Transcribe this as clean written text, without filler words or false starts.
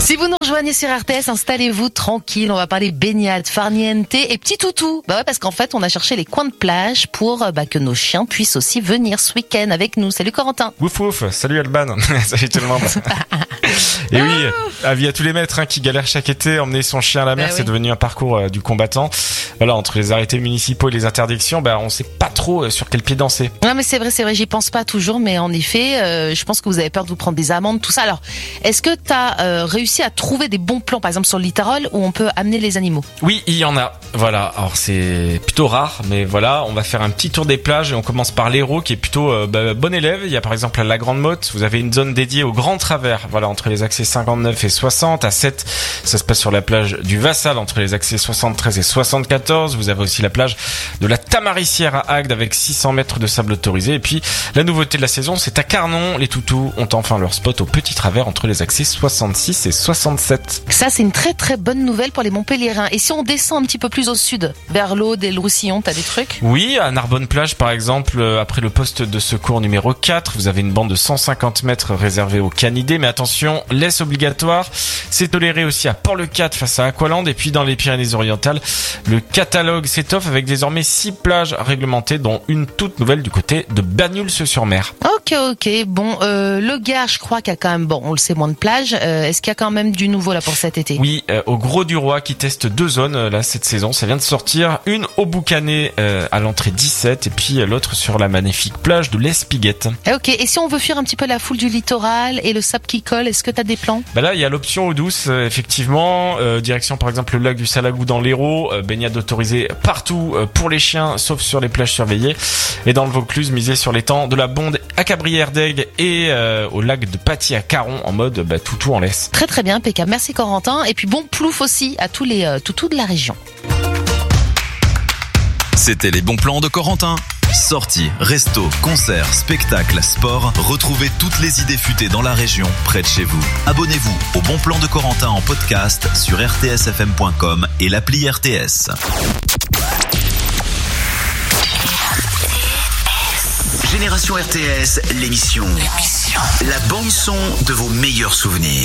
Si vous nous rejoignez sur RTS, installez-vous tranquille, on va parler baignade, farniente et petit toutou. Bah ouais, parce qu'en fait, on a cherché les coins de plage pour que nos chiens puissent aussi venir ce week-end avec nous. Salut Corentin. Ouf ouf, salut Alban, salut tout le monde. Et oui, avis à tous les maîtres qui galèrent chaque été, emmener son chien à la mer, c'est devenu un parcours du combattant. Voilà, entre les arrêtés municipaux et les interdictions, on sait pas trop sur quel pied danser. Non mais c'est vrai, j'y pense pas toujours, mais en effet, je pense que vous avez peur de vous prendre des amendes, tout ça. Alors, est-ce que t'as réussi à trouver des bons plans, par exemple sur le littoral, où on peut amener les animaux? Oui, il y en a. Voilà, alors c'est plutôt rare, mais voilà, on va faire un petit tour des plages et on commence par l'Hérault qui est plutôt bon élève. Il y a par exemple à la Grande Motte, vous avez une zone dédiée au grand travers, voilà, entre les accès 59 et 60. À 7, ça se passe sur la plage du Vassal, entre les accès 73 et 74. Vous avez aussi la plage de la Tamaricière à Agde avec 600 mètres de sable autorisé. Et puis, la nouveauté de la saison, c'est à Carnon. Les toutous ont enfin leur spot au petit travers entre les accès 66 et 67. Ça, c'est une très très bonne nouvelle pour les Montpelliérains. Et si on descend un petit peu plus au sud, vers l'Aude et le Roussillon, t'as des trucs? Oui, à Narbonne-Plage par exemple, après le poste de secours numéro 4, vous avez une bande de 150 mètres réservée aux canidés, mais attention, laisse obligatoire. C'est toléré aussi à Port-le-Cat face à Aqualand, et puis dans les Pyrénées-Orientales, le catalogue s'étoffe avec désormais 6 plages réglementées, dont une toute nouvelle du côté de Banyuls-sur-Mer. Ok. Bon, le Gard, je crois qu'il y a quand même, on le sait, moins de plages. Est-ce qu'il y a quand même du nouveau là pour cet été? Oui, au Gros du Roi qui teste 2 zones là cette saison, ça vient de sortir. Une au Boucanet à l'entrée 17 et puis l'autre sur la magnifique plage de l'Espiguette. Ok, et si on veut fuir un petit peu la foule du littoral et le sable qui colle, est-ce que t'as des plans? Là, il y a l'option eau douce, effectivement. Direction par exemple le lac du Salagou dans l'Hérault, baignade autorisée partout pour les chiens, sauf sur les plages surveillées. Et dans le Vaucluse, misez sur l'étang de la Bonde à Cabrières d'Aigues et au lac de Paty à Caron en mode toutou en laisse. Très bien, impeccable. Merci Corentin. Et puis bon plouf aussi à tous les toutous de la région. C'était les bons plans de Corentin. Sorties, restos, concerts, spectacles, sport. Retrouvez toutes les idées futées dans la région, près de chez vous. Abonnez-vous au Bon Plan de Corentin en podcast sur rtsfm.com et l'appli RTS. Génération RTS, l'émission. La bande son de vos meilleurs souvenirs.